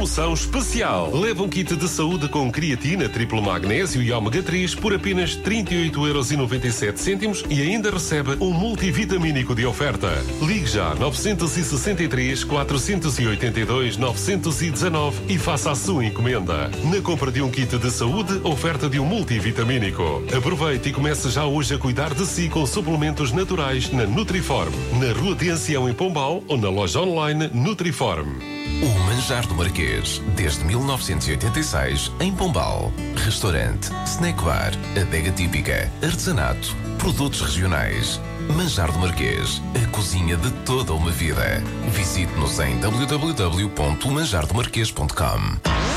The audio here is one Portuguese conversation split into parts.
promoção especial. Leva um kit de saúde com creatina, triplo magnésio e ômega 3 por apenas 38,97€ e ainda recebe um multivitamínico de oferta. Ligue já 963 482 919 e faça a sua encomenda. Na compra de um kit de saúde, oferta de um multivitamínico. Aproveite e comece já hoje a cuidar de si com suplementos naturais na Nutriform, na Rua de Ancião em Pombal ou na loja online Nutriform. O Manjar do Marquês, desde 1986, em Pombal. Restaurante, snack bar, adega típica, artesanato, produtos regionais. Manjar do Marquês, a cozinha de toda uma vida. Visite-nos em www.manjardomarquês.com.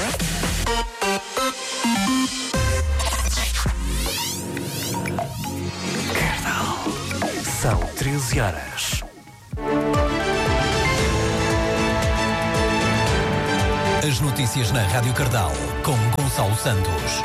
São 13 horas. As notícias na Rádio Cardal, com Gonçalo Santos.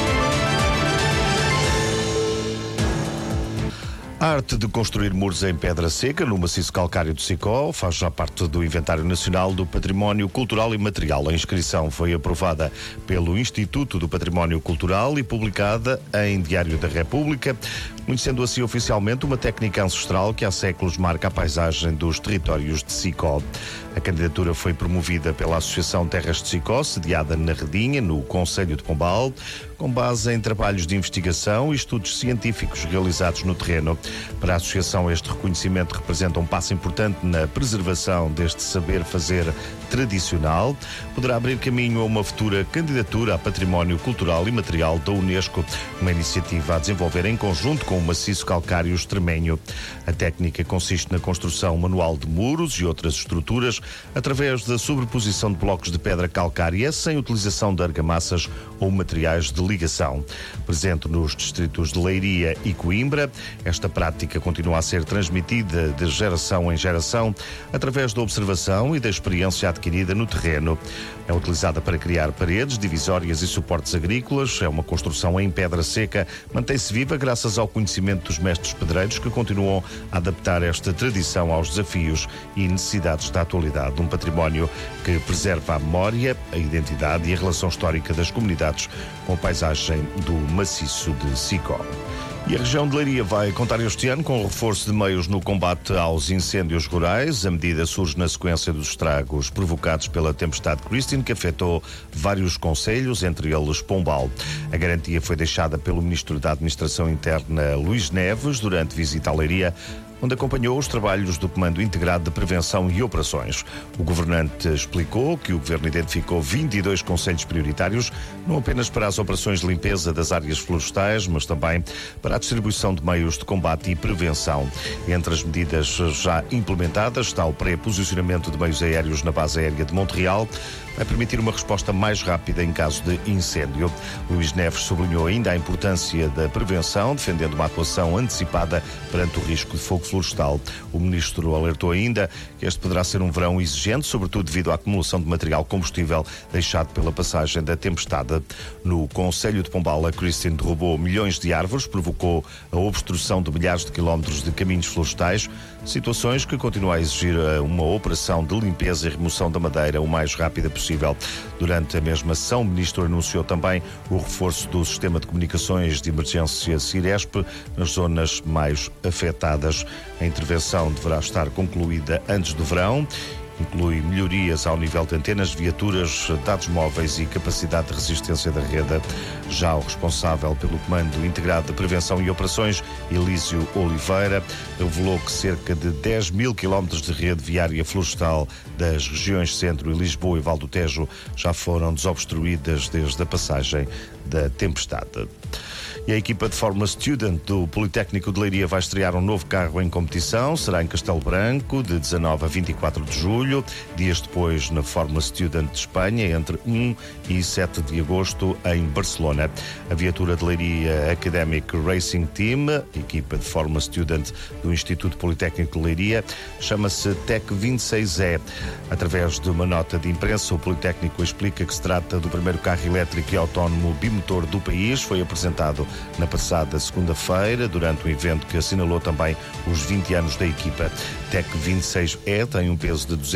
A arte de construir muros em pedra seca no maciço calcário de Sicó faz já parte do Inventário Nacional do Património Cultural e Material. A inscrição foi aprovada pelo Instituto do Património Cultural e publicada em Diário da República, conhecendo assim oficialmente uma técnica ancestral que há séculos marca a paisagem dos territórios de Sicó. A candidatura foi promovida pela Associação Terras de Sicó, sediada na Redinha, no Concelho de Pombal, com base em trabalhos de investigação e estudos científicos realizados no terreno. Para a Associação, este reconhecimento representa um passo importante na preservação deste saber fazer tradicional. Poderá abrir caminho a uma futura candidatura a Património Cultural e Material da Unesco, uma iniciativa a desenvolver em conjunto com o maciço calcário extremenho. A técnica consiste na construção manual de muros e outras estruturas através da sobreposição de blocos de pedra calcária sem utilização de argamassas ou materiais de ligação. Presente nos distritos de Leiria e Coimbra, esta prática continua a ser transmitida de geração em geração através da observação e da experiência adquirida no terreno. É utilizada para criar paredes, divisórias e suportes agrícolas. É uma construção em pedra seca. Mantém-se viva graças ao conhecimento dos mestres pedreiros que continuam a adaptar esta tradição aos desafios e necessidades da atualidade. Um património que preserva a memória, a identidade e a relação histórica das comunidades com a paisagem do maciço de Sicó. E a região de Leiria vai contar este ano com o reforço de meios no combate aos incêndios rurais. A medida surge na sequência dos estragos provocados pela tempestade Christine, que afetou vários concelhos, entre eles Pombal. A garantia foi deixada pelo Ministro da Administração Interna, Luís Neves, durante visita à Leiria, onde acompanhou os trabalhos do Comando Integrado de Prevenção e Operações. O governante explicou que o Governo identificou 22 concelhos prioritários, não apenas para as operações de limpeza das áreas florestais, mas também para a distribuição de meios de combate e prevenção. Entre as medidas já implementadas está o pré-posicionamento de meios aéreos na base aérea de Montreal, vai permitir uma resposta mais rápida em caso de incêndio. Luís Neves sublinhou ainda a importância da prevenção, defendendo uma atuação antecipada perante o risco de fogo florestal. O ministro alertou ainda que este poderá ser um verão exigente, sobretudo devido à acumulação de material combustível deixado pela passagem da tempestade. No Concelho de Pombal, a Christine derrubou milhões de árvores, provocou a obstrução de milhares de quilómetros de caminhos florestais, situações que continuam a exigir uma operação de limpeza e remoção da madeira o mais rápida possível. Durante a mesma sessão, o ministro anunciou também o reforço do sistema de comunicações de emergência Ciresp nas zonas mais afetadas. A intervenção deverá estar concluída antes do verão. Inclui melhorias ao nível de antenas, viaturas, dados móveis e capacidade de resistência da rede. Já o responsável pelo Comando Integrado de Prevenção e Operações, Elísio Oliveira, revelou que cerca de 10 mil quilómetros de rede viária florestal das regiões Centro e Lisboa e Val do Tejo já foram desobstruídas desde a passagem da tempestade. E a equipa de Fórmula Student do Politécnico de Leiria vai estrear um novo carro em competição. Será em Castelo Branco, de 19 a 24 de julho. Dias depois, na Fórmula Student de Espanha, entre 1 e 7 de agosto, em Barcelona. A viatura de Leiria Academic Racing Team, equipa de Fórmula Student do Instituto Politécnico de Leiria, chama-se TEC 26E. Através de uma nota de imprensa, o Politécnico explica que se trata do primeiro carro elétrico e autónomo bimotor do país. Foi apresentado na passada segunda-feira, durante um evento que assinalou também os 20 anos da equipa. TEC 26E tem um peso de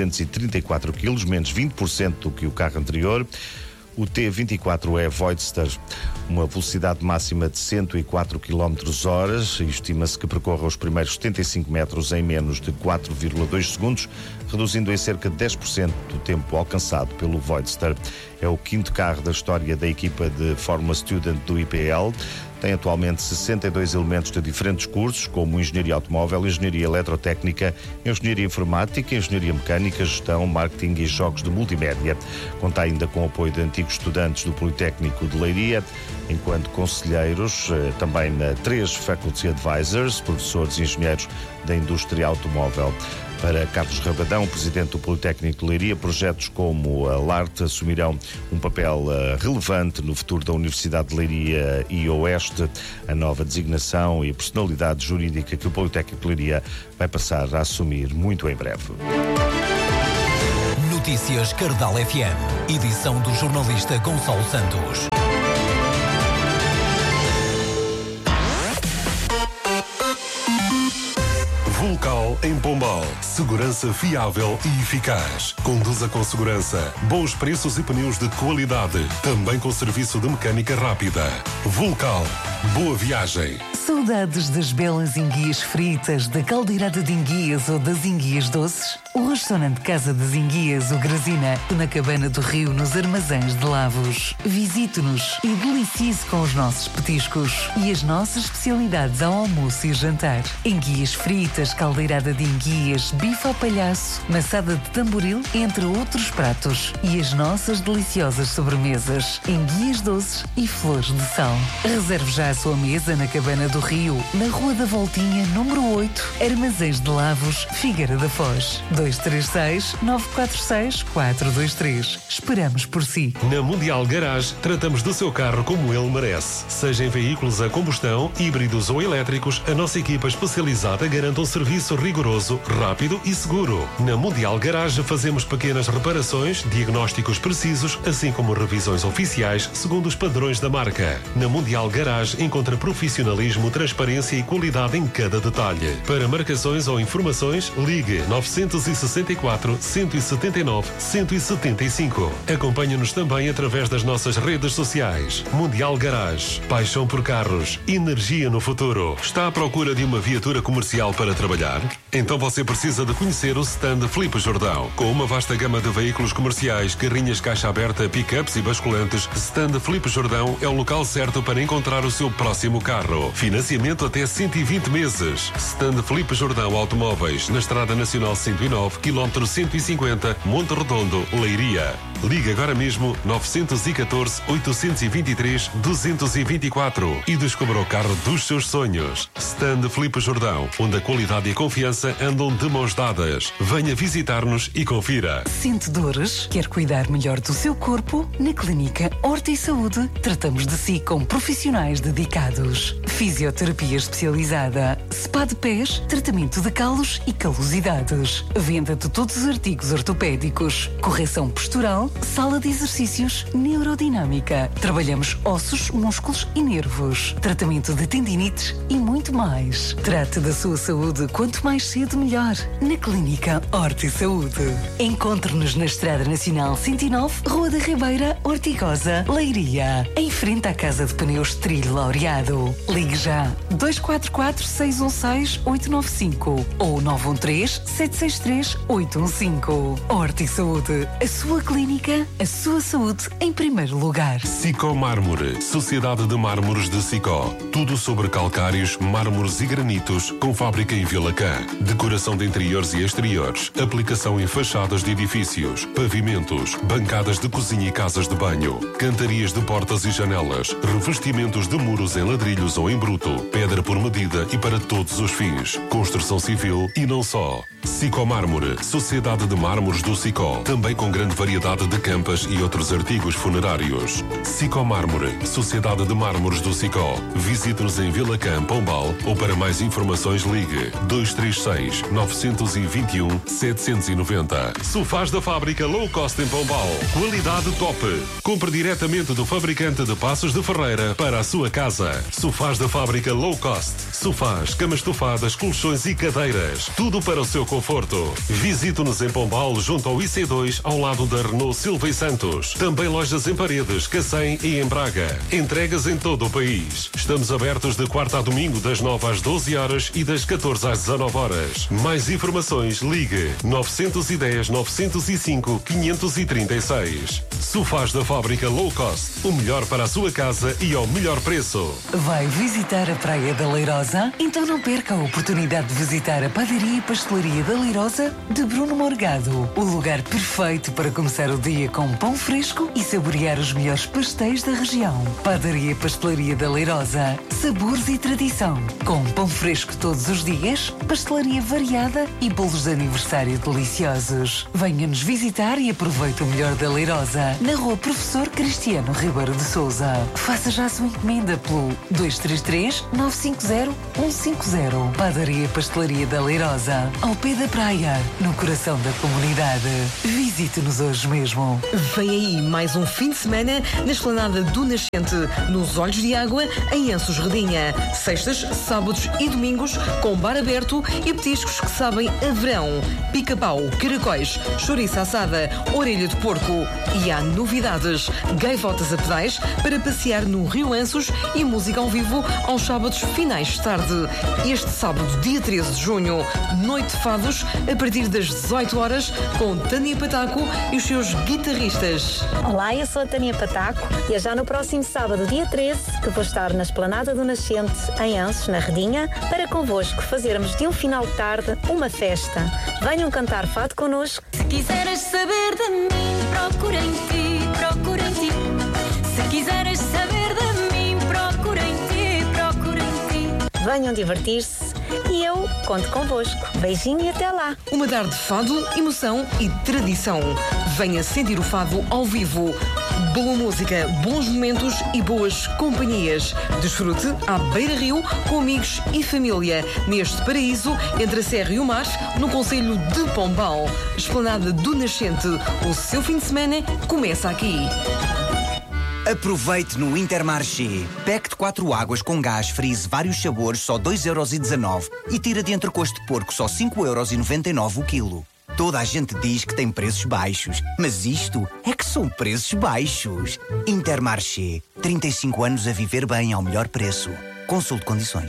234 kg, menos 20% do que o carro anterior. O T24 é Voidster, uma velocidade máxima de 104 km/h. Estima-se que percorra os primeiros 75 metros em menos de 4,2 segundos, reduzindo em cerca de 10% do tempo alcançado pelo Voidster. É o quinto carro da história da equipa de Fórmula Student do IPL. Tem atualmente 62 elementos de diferentes cursos, como Engenharia Automóvel, Engenharia Eletrotécnica, Engenharia Informática, Engenharia Mecânica, Gestão, Marketing e Jogos de Multimédia. Conta ainda com o apoio de antigos estudantes do Politécnico de Leiria, enquanto conselheiros, também 3 Faculty Advisors, professores e engenheiros da indústria automóvel. Para Carlos Rabadão, presidente do Politécnico de Leiria, projetos como a LART assumirão um papel relevante no futuro da Universidade de Leiria e Oeste. A nova designação e personalidade jurídica que o Politécnico de Leiria vai passar a assumir muito em breve. Notícias Cardal FM, edição do jornalista Gonçalo Santos. Vulcal em Pombal. Segurança fiável e eficaz. Conduza com segurança. Bons preços e pneus de qualidade. Também com serviço de mecânica rápida. Vulcal. Boa viagem. Saudades das belas enguias fritas, da caldeirada de enguias ou das enguias doces? O restaurante Casa das Enguias, o Grazina, na Cabana do Rio, nos Armazéns de Lavos. Visite-nos e delicie-se com os nossos petiscos e as nossas especialidades ao almoço e jantar. Enguias fritas, caldeirada de enguias, bife ao palhaço, maçada de tamboril, entre outros pratos. E as nossas deliciosas sobremesas, enguias doces e flores de sal. Reserve já a sua mesa na Cabana do Rio, na Rua da Voltinha, número 8, Armazéns de Lavos, Figueira da Foz. 236-946-423. Esperamos por si. Na Mundial Garage, tratamos do seu carro como ele merece. Seja em veículos a combustão, híbridos ou elétricos, a nossa equipa especializada garante um serviço rigoroso, rápido e seguro. Na Mundial Garage fazemos pequenas reparações, diagnósticos precisos, assim como revisões oficiais segundo os padrões da marca. Na Mundial Garage encontra profissionalismo, transparência e qualidade em cada detalhe. Para marcações ou informações, ligue 964 179 175. Acompanhe-nos também através das nossas redes sociais. Mundial Garage. Paixão por carros. Energia no futuro. Está à procura de uma viatura comercial para trabalhar? Então você precisa de conhecer o stand Filipe Jordão. Com uma vasta gama de veículos comerciais, carrinhas caixa aberta, pick-ups e basculantes, stand Filipe Jordão é o local certo para encontrar o seu próximo carro. Financiamento até 120 meses. Stand Filipe Jordão Automóveis, na Estrada Nacional 109, quilómetro 150, Monte Redondo, Leiria. Ligue agora mesmo 914-823-224 e descubra o carro dos seus sonhos. Stand Filipe Jordão, onde a qualidade e a confiança andam de mãos dadas. Venha visitar-nos e confira. Sente dores? Quer cuidar melhor do seu corpo? Na Clínica Horta e Saúde, tratamos de si com profissionais dedicados. Fisioterapia especializada, spa de pés, tratamento de calos e calosidades. Venda de todos os artigos ortopédicos, correção postural, sala de exercícios, neurodinâmica. Trabalhamos ossos, músculos e nervos. Tratamento de tendinites e muito mais. Trate da sua saúde quanto mais cedo melhor. Na Clínica Horta e Saúde. Encontre-nos na Estrada Nacional 109, Rua da Ribeira, Ortigosa, Leiria. Em frente à Casa de Pneus Trilho Laureado. Ligue já 244-616-895 ou 913-763-815. Horta e Saúde. A sua clínica, a sua saúde em primeiro lugar. Sicó Mármore, Sociedade de Mármores de Sicó. Tudo sobre calcários, mármores e granitos, com fábrica em Vilacã. Decoração de interiores e exteriores. Aplicação em fachadas de edifícios, pavimentos, bancadas de cozinha e casas de banho. Cantarias de portas e janelas. Revestimentos de muros em ladrilhos ou em bruto. Pedra por medida e para todos os fins. Construção civil e não só. Sicó Mármore, Sociedade de Mármores do Sicó. Também com grande variedade variedade de campas e outros artigos funerários. Sicó Mármore, Sociedade de Mármores do Sicó. Visite-nos em Vila Cã, Pombal, ou para mais informações ligue 236 921 790. Sofás da fábrica Low Cost em Pombal. Qualidade top. Compre diretamente do fabricante de Passos de Ferreira para a sua casa. Sofás da fábrica Low Cost. Sofás, camas estofadas, colchões e cadeiras. Tudo para o seu conforto. Visite-nos em Pombal, junto ao IC2, ao lado da Renault Silva e Santos. Também lojas em Paredes, Cacém e em Braga. Entregas em todo o país. Estamos abertos de quarta a domingo, das 9 às 12 horas e das 14 às 19 horas. Mais informações, ligue 910 905 536. Sofás da fábrica Low Cost. O melhor para a sua casa e ao melhor preço. Vai visitar a Praia da Leirosa? Então não perca a oportunidade de visitar a Padaria e Pastelaria da Leirosa de Bruno Morgado. O lugar perfeito para começar o dia com pão fresco e saborear os melhores pastéis da região. Padaria e Pastelaria da Leirosa. Sabores e tradição. Com pão fresco todos os dias, pastelaria variada e bolos de aniversário deliciosos. Venha-nos visitar e aproveite o melhor da Leirosa. Na Rua Professor Cristiano Ribeiro de Sousa. Faça já a sua encomenda pelo 233 950 150. Padaria e Pastelaria da Leirosa. Ao pé da praia, no coração da comunidade. Visite-nos hoje mesmo. Vem aí mais um fim de semana na Esplanada do Nascente, nos Olhos de Água, em Anços Redinha. Sextas, sábados e domingos, com bar aberto e petiscos que sabem a verão. Pica-pau, caracóis, chouriça assada, orelha de porco. E há novidades. Gaivotas a pedais para passear no Rio Anços e música ao vivo aos sábados finais de tarde. Este sábado, dia 13 de junho, Noite de Fados, a partir das 18 horas, com Tânia Pataco e os seus guitarristas. Olá, eu sou a Tânia Pataco e é já no próximo sábado, dia 13, que vou estar na Esplanada do Nascente, em Anços, na Redinha, para convosco fazermos de um final de tarde uma festa. Venham cantar fado connosco. Se quiseres saber de mim, procura em ti, procura em ti. Se quiseres saber de mim, procura em ti, procura em ti. Venham divertir-se e eu conto convosco. Beijinho e até lá. Uma tarde de fado, emoção e tradição. Venha sentir o fado ao vivo. Boa música, bons momentos e boas companhias. Desfrute à beira-rio com amigos e família. Neste paraíso, entre a Serra e o Mar, no concelho de Pombal. Esplanada do Nascente. O seu fim de semana começa aqui. Aproveite no Intermarché. Pack de 4 águas com gás freeze vários sabores, só 2,19€ e tira de entrecosto de porco, só 5,99€ o quilo. Toda a gente diz que tem preços baixos, mas isto é que são preços baixos. Intermarché. 35 anos a viver bem ao melhor preço. Consulte condições.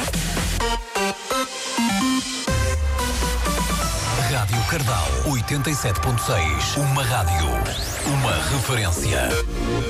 Rádio Cardal 87.6. Uma rádio. Uma referência.